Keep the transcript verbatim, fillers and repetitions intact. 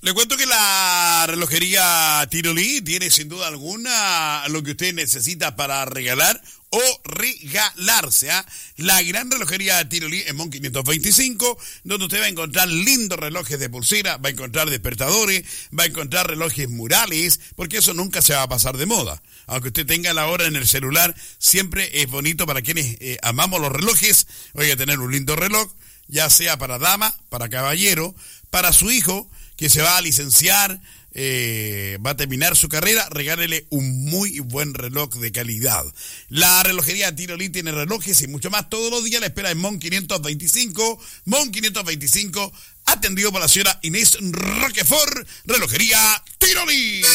Le cuento que la relojería Tirolí tiene sin duda alguna lo que usted necesita para regalar o regalarse. ¿eh? La gran relojería Tirolí en Mon quinientos veinticinco, donde usted va a encontrar lindos relojes de pulsera, va a encontrar despertadores, va a encontrar relojes murales, porque eso nunca se va a pasar de moda. Aunque usted tenga la hora en el celular, siempre es bonito para quienes eh, amamos los relojes. Oiga, tener un lindo reloj, ya sea para dama, para caballero, para su hijo, que se va a licenciar, eh, va a terminar su carrera, regálele un muy buen reloj de calidad. La relojería Tirolí tiene relojes y mucho más. Todos los días la espera en Mon quinientos veinticinco. Mon quinientos veinticinco, atendido por la señora Inés Roquefort, relojería Tirolí.